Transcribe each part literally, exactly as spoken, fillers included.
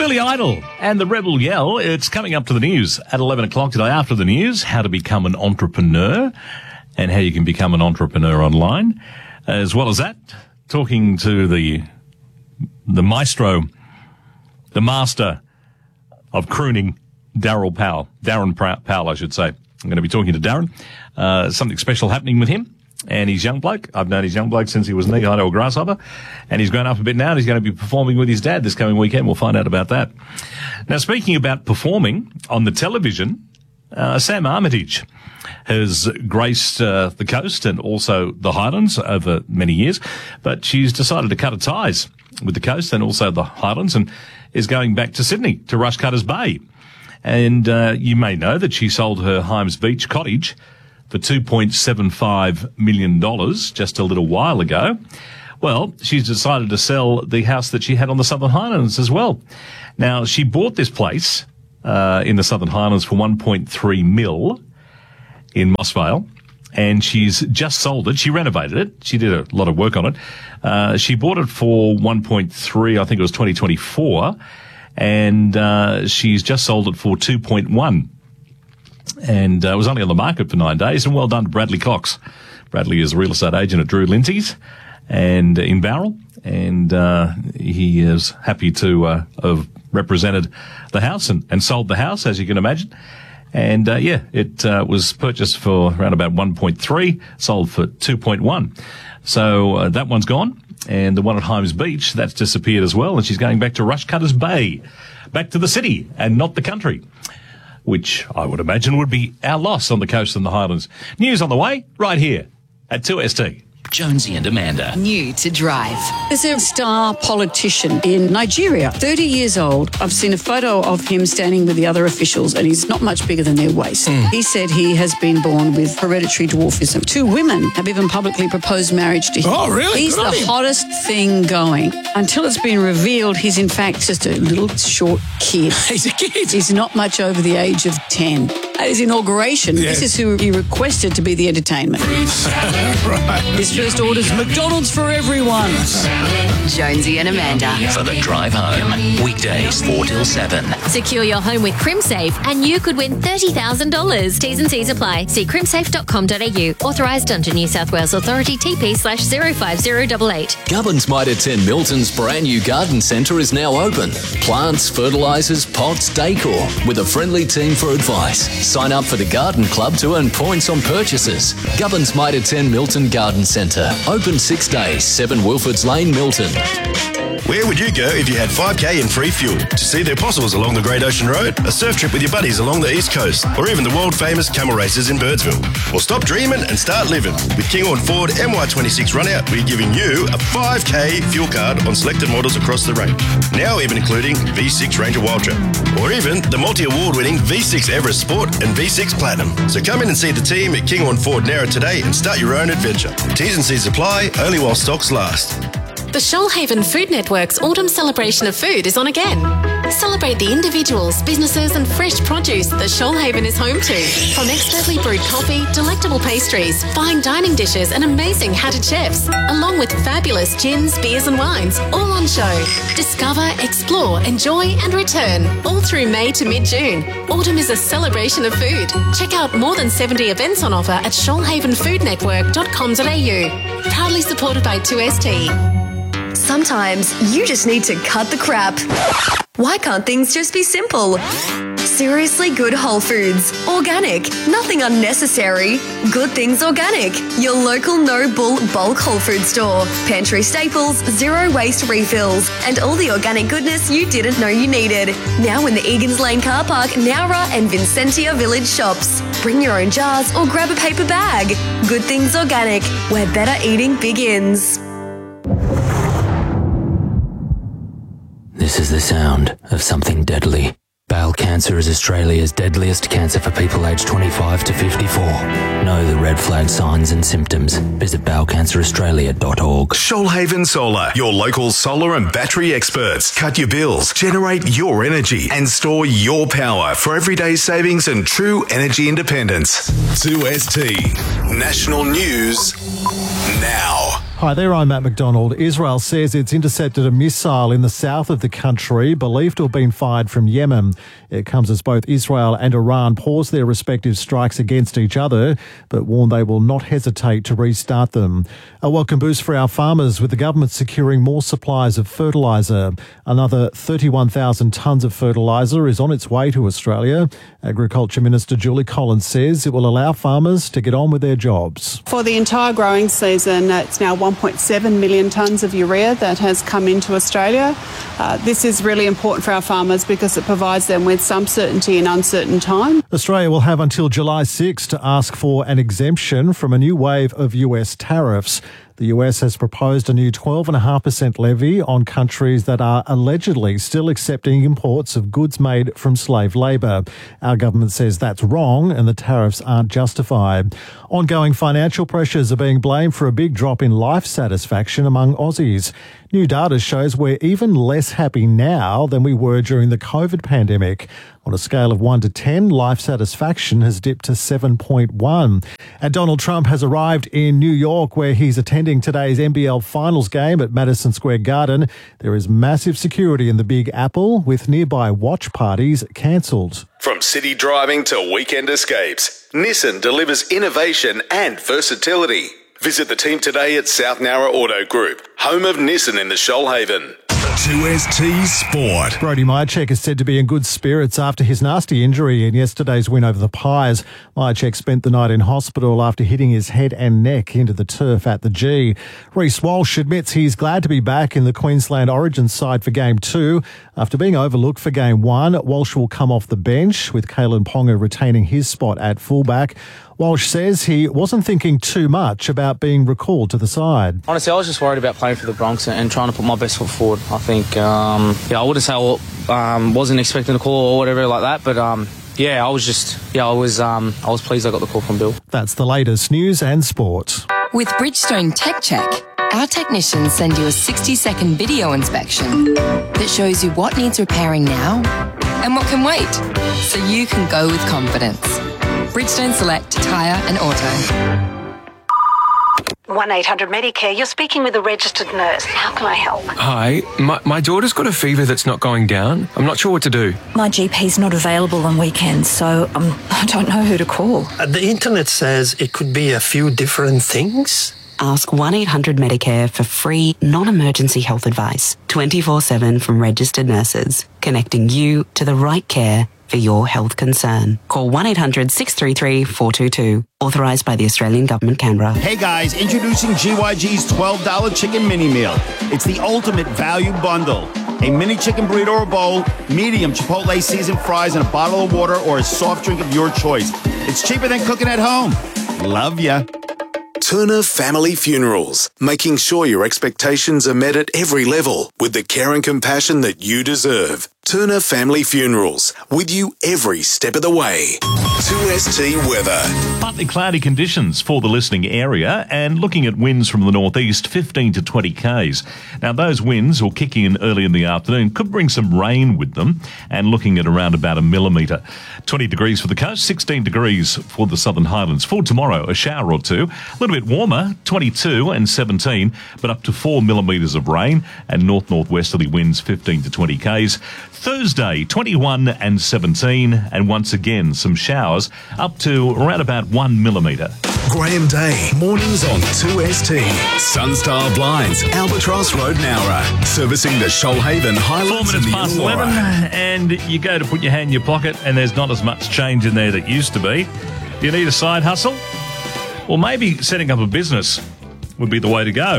Billy Idol and the Rebel Yell. It's coming up to the news at eleven o'clock today. After the news, how to become an entrepreneur and how you can become an entrepreneur online. As well as that, talking to the the maestro, the master of crooning, Daryl Powell. Darren Powell, I should say. I'm going to be talking to Darren. Uh, something special happening with him and his young bloke. I've known his young bloke since he was knee-high to a grasshopper, and he's grown up a bit now, and he's going to be performing with his dad this coming weekend. We'll find out about that. Now, speaking about performing on the television, uh, Sam Armitage has graced uh, the coast and also the Highlands over many years, but she's decided to cut her ties with the coast and also the Highlands and is going back to Sydney, to Rushcutters Bay. And uh, you may know that she sold her Hymes Beach cottage for two point seven five million dollars just a little while ago. Well, she's decided to sell the house that she had on the Southern Highlands as well. Now, she bought this place uh, in the Southern Highlands for one point three mil in Mossvale, and she's just sold it. She renovated it. She did a lot of work on it. Uh, she bought it for one point three, I think it was twenty twenty-four, and uh, she's just sold it for two point one. And uh, it was only on the market for nine days, and well done to Bradley Cox. Bradley is a real estate agent at Drew Lindsay's and uh, in Bowral, and uh, he is happy to uh, have represented the house and, and sold the house, as you can imagine. And, uh, yeah, it uh, was purchased for around about one point three, sold for two point one. So uh, that one's gone. And the one at Hymes Beach, that's disappeared as well. And she's going back to Rushcutters Bay, back to the city and not the country, which I would imagine would be our loss on the coast and the Highlands. News on the way, right here at two S T. Jonesy and Amanda. New to drive. There's a star politician in Nigeria, thirty years old. I've seen a photo of him standing with the other officials, and he's not much bigger than their waist. Mm. He said he has been born with hereditary dwarfism. Two women have even publicly proposed marriage to him. Oh, really? He's Good the hottest thing going. Until it's been revealed, he's in fact just a little short kid. He's a kid. He's not much over the age of ten. At his inauguration, Yes. this is who he requested to be the entertainment. Right. His first order's McDonald's for everyone. Jonesy and Amanda. For the drive home. Weekdays four till seven. Secure your home with CrimSafe and you could win thirty thousand dollars. T's and C's apply. See crimsafe dot com dot a u. Authorised under New South Wales Authority T P slash zero five zero eight eight. Gubbins Mitre ten Milton's brand new garden centre is now open. Plants, fertilisers, pots, decor, with a friendly team for advice. Sign up for the Garden Club to earn points on purchases. Gubbins Mitre ten Milton Garden Centre. Open six days, seven Wilfords Lane, Milton. Where would you go if you had five K in free fuel? To see the Apostles along the Great Ocean Road, a surf trip with your buddies along the East Coast, or even the world-famous camel races in Birdsville? Well, stop dreaming and start living. With Kinghorn Ford M Y twenty-six Runout, we're giving you a five K fuel card on selected models across the range. Now even including V six Ranger Wildtrak, or even the multi-award-winning V six Everest Sport and V six Platinum. So come in and see the team at Kinghorn Ford Narra today and start your own adventure. T's and C's apply, only while stocks last. The Shoalhaven Food Network's Autumn Celebration of Food is on again. Celebrate the individuals, businesses and fresh produce that Shoalhaven is home to. From expertly brewed coffee, delectable pastries, fine dining dishes and amazing hatted chefs, along with fabulous gins, beers and wines, all on show. Discover, explore, enjoy and return, all through May to mid-June. Autumn is a celebration of food. Check out more than seventy events on offer at shoalhaven food network dot com dot a u. Proudly supported by two S T. Sometimes you just need to cut the crap. Why can't things just be simple? Seriously Good Whole Foods. Organic. Nothing unnecessary. Good Things Organic. Your local no-bull bulk whole food store. Pantry staples, zero waste refills, and all the organic goodness you didn't know you needed. Now in the Egan's Lane car park, Nowra and Vincentia Village shops. Bring your own jars or grab a paper bag. Good Things Organic, where better eating begins. This is the sound of something deadly. Bowel cancer is Australia's deadliest cancer for people aged twenty-five to fifty-four. Know the red flag signs and symptoms. Visit bowel cancer australia dot org. Shoalhaven Solar, your local solar and battery experts. Cut your bills, generate your energy, and store your power for everyday savings and true energy independence. two S T. National News now. Hi there, I'm Matt McDonald. Israel says it's intercepted a missile in the south of the country, believed to have been fired from Yemen. It comes as both Israel and Iran pause their respective strikes against each other, but warn they will not hesitate to restart them. A welcome boost for our farmers, with the government securing more supplies of fertiliser. Another thirty-one thousand tonnes of fertiliser is on its way to Australia. Agriculture Minister Julie Collins says it will allow farmers to get on with their jobs. For the entire growing season, it's now one point seven million tonnes of urea that has come into Australia. Uh, this is really important for our farmers because it provides them with some certainty in uncertain time. Australia will have until July sixth to ask for an exemption from a new wave of U S tariffs. The U S has proposed a new twelve point five percent levy on countries that are allegedly still accepting imports of goods made from slave labour. Our government says that's wrong and the tariffs aren't justified. Ongoing financial pressures are being blamed for a big drop in life satisfaction among Aussies. New data shows we're even less happy now than we were during the COVID pandemic. On a scale of one to ten, life satisfaction has dipped to seven point one. And Donald Trump has arrived in New York, where he's attending today's N B L Finals game at Madison Square Garden. There is massive security in the Big Apple, with nearby watch parties cancelled. From city driving to weekend escapes, Nissan delivers innovation and versatility. Visit the team today at South Nowra Auto Group, home of Nissan in the Shoalhaven. two S T Sport. Brodie Myercheck is said to be in good spirits after his nasty injury in yesterday's win over the Pies. Myercheck spent the night in hospital after hitting his head and neck into the turf at the G. Reece Walsh admits he's glad to be back in the Queensland Origin side for Game two. After being overlooked for Game one, Walsh will come off the bench, with Kalen Ponga retaining his spot at fullback. Walsh says he wasn't thinking too much about being recalled to the side. Honestly, I was just worried about playing for the Bronx and trying to put my best foot forward. I think, um, yeah, I wouldn't say I um, wasn't expecting a call or whatever like that, but um, yeah, I was just, yeah, I was, um, I was pleased I got the call from Bill. That's the latest news and sport. With Bridgestone Tech Check, our technicians send you a sixty-second video inspection that shows you what needs repairing now and what can wait, so you can go with confidence. Bridgestone Select Tyre and Auto. one eight hundred Medicare, you're speaking with a registered nurse. How can I help? Hi, my, my daughter's got a fever that's not going down. I'm not sure what to do. My G P's not available on weekends, so um, I don't know who to call. Uh, the internet says it could be a few different things. Ask one eight hundred Medicare for free, non-emergency health advice, twenty-four seven from registered nurses, connecting you to the right care for your health concern. Call one eight hundred six three three four two two. Authorised by the Australian Government, Canberra. Hey guys, introducing G Y G's twelve dollar chicken mini meal. It's the ultimate value bundle. A mini chicken burrito or bowl, medium Chipotle seasoned fries, and a bottle of water or a soft drink of your choice. It's cheaper than cooking at home. Love ya. Turner Family Funerals, making sure your expectations are met at every level with the care and compassion that you deserve. Turner Family Funerals, with you every step of the way. two S T weather. Partly cloudy conditions for the listening area, and looking at winds from the northeast, fifteen to twenty kays. Now, those winds will kick in early in the afternoon, could bring some rain with them, and looking at around about a millimetre. twenty degrees for the coast, sixteen degrees for the Southern Highlands. For tomorrow, a shower or two, a little bit warmer, twenty-two and seventeen, but up to four millimetres of rain, and north-northwesterly winds, fifteen to twenty kays. Thursday, twenty-one and seventeen, and once again some showers up to around about one millimetre. Graham Day, mornings on two S T. Sunstar Blinds, Albatross Road, Nowra. Servicing the Shoalhaven, Highlands Four minutes and the past Illawarra. eleven, and you go to put your hand in your pocket, and there's not as much change in there that used to be. Do you need a side hustle? Well, maybe setting up a business would be the way to go.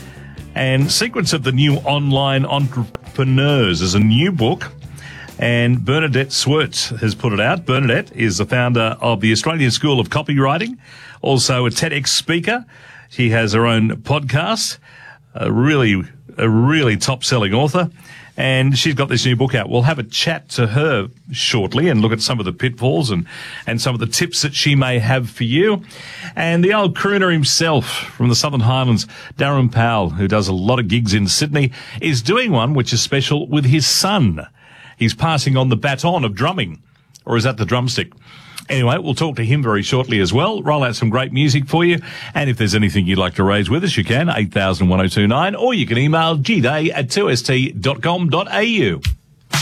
And Secrets of the New Online Entrepreneurs is a new book, and Bernadette Swerts has put it out. Bernadette is the founder of the Australian School of Copywriting, also a TEDx speaker. She has her own podcast, a really, a really top-selling author, and she's got this new book out. We'll have a chat to her shortly and look at some of the pitfalls and, and some of the tips that she may have for you. And the old crooner himself from the Southern Highlands, Darren Powell, who does a lot of gigs in Sydney, is doing one which is special with his son. He's passing on the baton of drumming, or is that the drumstick? Anyway, we'll talk to him very shortly as well. Roll out some great music for you. And if there's anything you'd like to raise with us, you can, eight thousand one oh two nine, or you can email gday at two s t dot com dot a u.